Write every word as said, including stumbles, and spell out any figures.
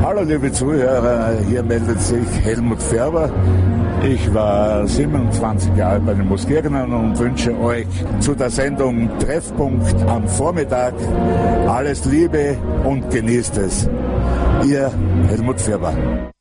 Hallo liebe Zuhörer, hier meldet sich Helmut Färber. Ich war siebenundzwanzig Jahre bei den Muskirnern und wünsche euch zu der Sendung Treffpunkt am Vormittag alles Liebe und genießt es. Ihr Helmut Färber.